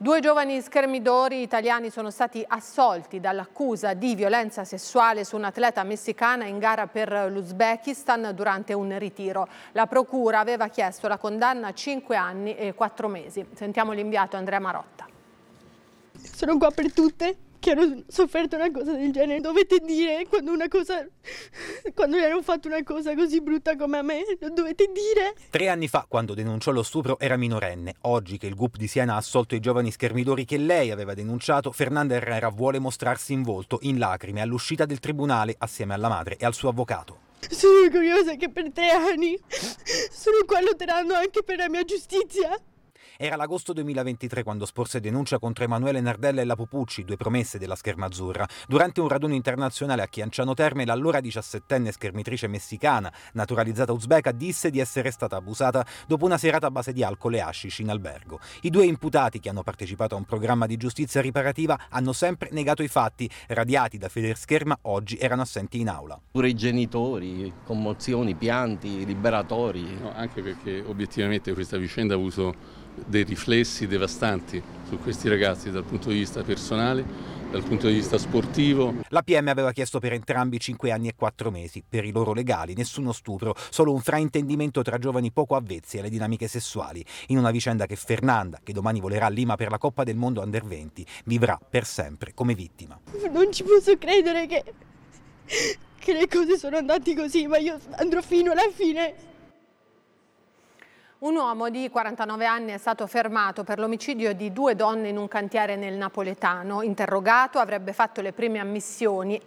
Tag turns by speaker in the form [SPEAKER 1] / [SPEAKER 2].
[SPEAKER 1] 2 giovani schermidori italiani sono stati assolti dall'accusa di violenza sessuale su un'atleta messicana in gara per l'Uzbekistan durante un ritiro. La procura aveva chiesto la condanna a 5 anni e 4 mesi. Sentiamo l'inviato Andrea Marotta.
[SPEAKER 2] Sono qua per tutte che hanno sofferto una cosa del genere. Dovete dire quando gli hanno fatto una cosa così brutta come a me, lo dovete dire.
[SPEAKER 3] 3 anni fa, quando denunciò lo stupro, era minorenne. Oggi che il GUP di Siena ha assolto i giovani schermidori che lei aveva denunciato, Fernanda Herrera vuole mostrarsi in volto, in lacrime, all'uscita del tribunale, assieme alla madre e al suo avvocato.
[SPEAKER 2] Sono curiosa che per 3 anni sono qua lottando anche per la mia giustizia.
[SPEAKER 3] Era l'agosto 2023 quando sporse denuncia contro Emanuele Nardella e la Pupucci, 2 promesse della scherma azzurra. Durante un raduno internazionale a Chianciano Terme, l'allora 17enne schermitrice messicana, naturalizzata uzbeka, disse di essere stata abusata dopo una serata a base di alcol e hashish in albergo. I 2 imputati, che hanno partecipato a un programma di giustizia riparativa, hanno sempre negato i fatti. Radiati da Federscherma, oggi erano assenti in aula.
[SPEAKER 4] Pure i genitori, commozioni, pianti, liberatori.
[SPEAKER 5] No, anche perché obiettivamente questa vicenda ha avuto dei riflessi devastanti su questi ragazzi dal punto di vista personale, dal punto di vista sportivo.
[SPEAKER 3] La PM aveva chiesto per entrambi 5 anni e 4 mesi. Per i loro legali nessuno stupro, solo un fraintendimento tra giovani poco avvezzi alle dinamiche sessuali, in una vicenda che Fernanda, che domani volerà a Lima per la Coppa del Mondo Under 20, vivrà per sempre come vittima.
[SPEAKER 2] Non ci posso credere che le cose sono andate così, ma io andrò fino alla fine.
[SPEAKER 1] Un uomo di 49 anni è stato fermato per l'omicidio di 2 donne in un cantiere nel napoletano. Interrogato, avrebbe fatto le prime ammissioni,